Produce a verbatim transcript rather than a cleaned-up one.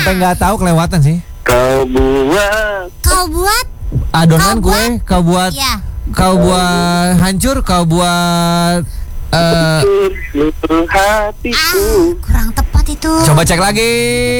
Sampai nggak tahu kelewatan sih. Kau buat. Kau buat. Adonan Kau kue, kau buat. Ya. Kau buat hancur, kau buat. eh Seluruh hatiku. Ah, kurang tepat itu. Coba cek lagi.